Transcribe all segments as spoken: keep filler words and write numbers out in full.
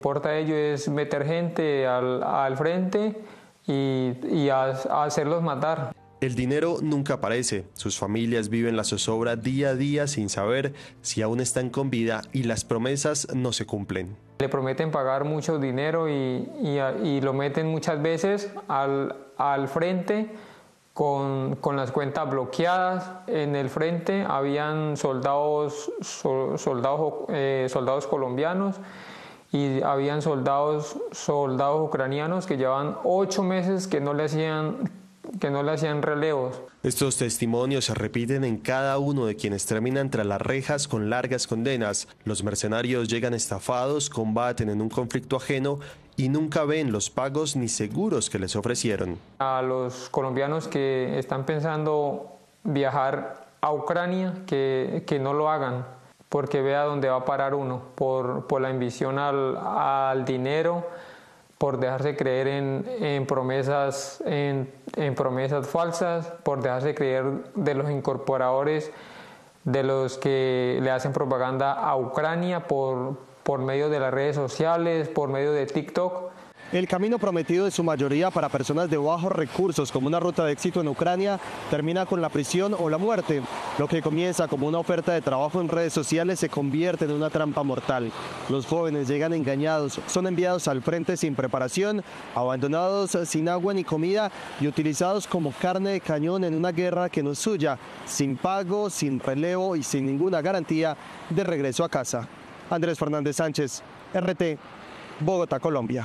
Lo que importa a ellos es meter gente al, al frente y, y a, a hacerlos matar. El dinero nunca aparece, sus familias viven la zozobra día a día sin saber si aún están con vida y las promesas no se cumplen. Le prometen pagar mucho dinero y, y, y lo meten muchas veces al, al frente con, con las cuentas bloqueadas. En el frente habían soldados, soldados, eh, soldados colombianos y habían soldados, soldados ucranianos que llevaban ocho meses que no le hacían, que no le hacían relevos. Estos testimonios se repiten en cada uno de quienes terminan tras las rejas con largas condenas. Los mercenarios llegan estafados, combaten en un conflicto ajeno y nunca ven los pagos ni seguros que les ofrecieron. A los colombianos que están pensando viajar a Ucrania, que, que no lo hagan, porque vea dónde va a parar uno, por, por la ambición al, al dinero, por dejarse creer en, en, promesas, en, en promesas falsas, por dejarse creer de los incorporadores, de los que le hacen propaganda a Ucrania por, por medio de las redes sociales, por medio de TikTok. El camino prometido en su mayoría para personas de bajos recursos como una ruta de éxito en Ucrania termina con la prisión o la muerte. Lo que comienza como una oferta de trabajo en redes sociales se convierte en una trampa mortal. Los jóvenes llegan engañados, son enviados al frente sin preparación, abandonados sin agua ni comida y utilizados como carne de cañón en una guerra que no es suya, sin pago, sin relevo y sin ninguna garantía de regreso a casa. Andrés Fernández Sánchez, R T, Bogotá, Colombia.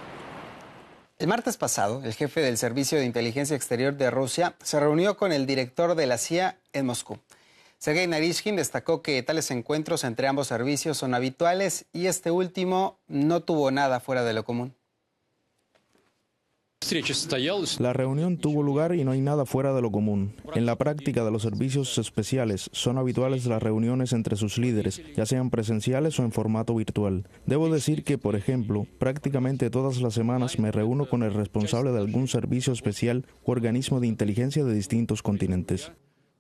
El martes pasado, el jefe del Servicio de Inteligencia Exterior de Rusia se reunió con el director de la C I A en Moscú. Sergei Narishkin destacó que tales encuentros entre ambos servicios son habituales y este último no tuvo nada fuera de lo común. La reunión tuvo lugar y no hay nada fuera de lo común. En la práctica de los servicios especiales son habituales las reuniones entre sus líderes, ya sean presenciales o en formato virtual. Debo decir que, por ejemplo, prácticamente todas las semanas me reúno con el responsable de algún servicio especial u organismo de inteligencia de distintos continentes.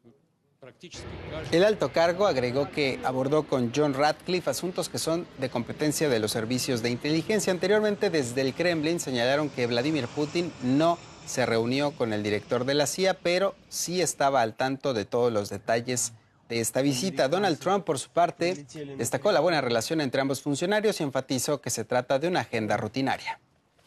El alto cargo agregó que abordó con John Ratcliffe asuntos que son de competencia de los servicios de inteligencia. Anteriormente, desde el Kremlin señalaron que Vladimir Putin no se reunió con el director de la C I A, pero sí estaba al tanto de todos los detalles de esta visita. Donald Trump, por su parte, destacó la buena relación entre ambos funcionarios y enfatizó que se trata de una agenda rutinaria.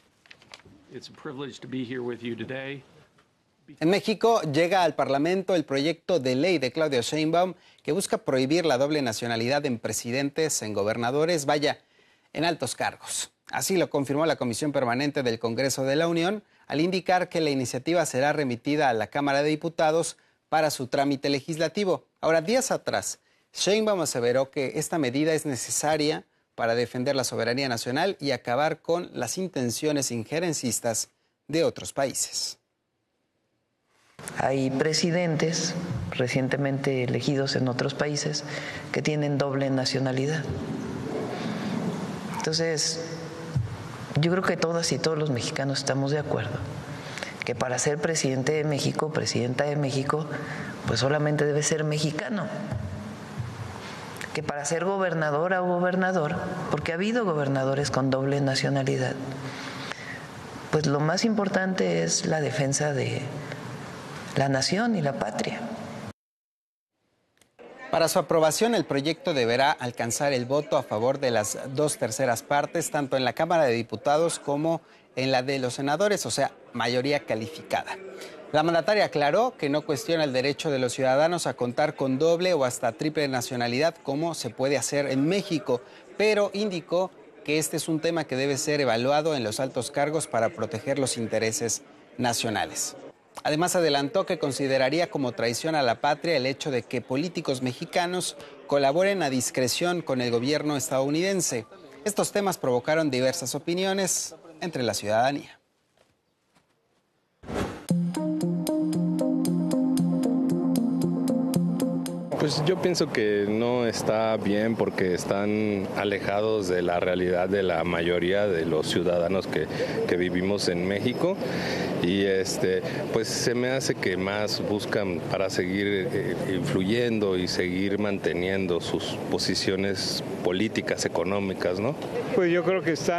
En México llega al Parlamento el proyecto de ley de Claudia Sheinbaum que busca prohibir la doble nacionalidad en presidentes, en gobernadores, vaya, en altos cargos. Así lo confirmó la Comisión Permanente del Congreso de la Unión al indicar que la iniciativa será remitida a la Cámara de Diputados para su trámite legislativo. Ahora, días atrás, Sheinbaum aseveró que esta medida es necesaria para defender la soberanía nacional y acabar con las intenciones injerencistas de otros países. Hay presidentes recientemente elegidos en otros países que tienen doble nacionalidad. Entonces, yo creo que todas y todos los mexicanos estamos de acuerdo que para ser presidente de México, presidenta de México, pues solamente debe ser mexicano. Que para ser gobernadora o gobernador, porque ha habido gobernadores con doble nacionalidad, pues lo más importante es la defensa de la nación y la patria. Para su aprobación, el proyecto deberá alcanzar el voto a favor de las dos terceras partes, tanto en la Cámara de Diputados como en la de los senadores, o sea, mayoría calificada. La mandataria aclaró que no cuestiona el derecho de los ciudadanos a contar con doble o hasta triple nacionalidad, como se puede hacer en México, pero indicó que este es un tema que debe ser evaluado en los altos cargos para proteger los intereses nacionales. Además, adelantó que consideraría como traición a la patria el hecho de que políticos mexicanos colaboren a discreción con el gobierno estadounidense. Estos temas provocaron diversas opiniones entre la ciudadanía. Pues yo pienso que no está bien porque están alejados de la realidad de la mayoría de los ciudadanos que, que vivimos en México y este pues se me hace que más buscan para seguir eh, influyendo y seguir manteniendo sus posiciones políticas, económicas, ¿no? Pues yo creo que está